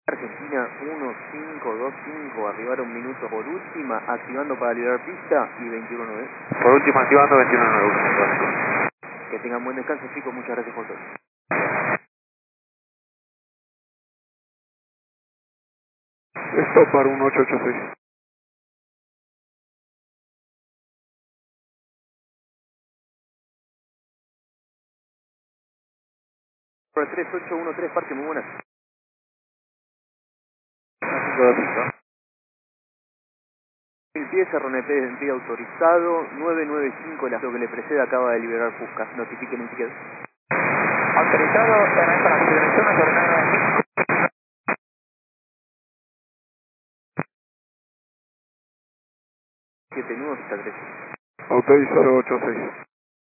Argentina 1525, arribar 1 minuto por última, activando para liberar pista y 21-9. Por último activando 21-9. Que tengan buen descanso, chicos, muchas gracias por todo. Esto para 1886. Por 3813, Parque, muy buenas. 525. 1000 pies, RNP en pie autorizado, 995, la que le precede acaba de liberar Fusca, notifiquen un ticket. Autorizado, RNP para la dirección, 995. 7 nudos hasta 3. Autorizado 86.